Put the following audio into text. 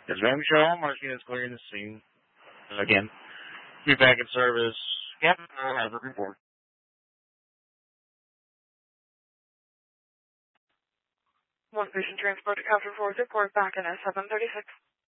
Yes, ma'am, Michelle. Marching is clearing the scene. Again, be back in service. Captain, I'll have a report. One patient transported Captain Force report back in S736.